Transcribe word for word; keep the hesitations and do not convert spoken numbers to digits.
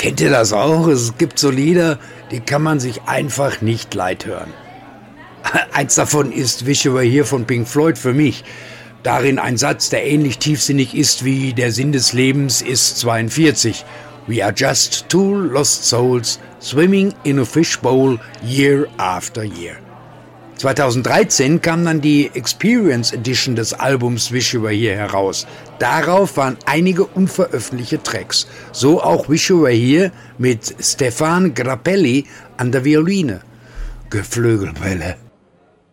Kennt ihr das auch? Es gibt so Lieder, die kann man sich einfach nicht leid hören. Eins davon ist Wish You Were Here von Pink Floyd für mich. Darin ein Satz, der ähnlich tiefsinnig ist wie der Sinn des Lebens ist zweiundvierzig. We are just two lost souls swimming in a fishbowl year after year. zweitausenddreizehn kam dann die Experience Edition des Albums Wish You Were Here heraus. Darauf waren einige unveröffentlichte Tracks. So auch Wish You Were Here mit Stefan Grappelli an der Violine. Geflügelbälle.